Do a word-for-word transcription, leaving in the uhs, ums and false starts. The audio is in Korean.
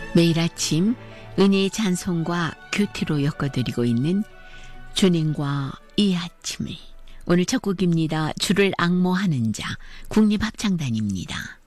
매일 아침 은혜의 찬송과 큐티로 엮어드리고 있는 주님과 이 아침에 오늘 첫 곡입니다. 주를 앙모하는 자 국립합창단입니다.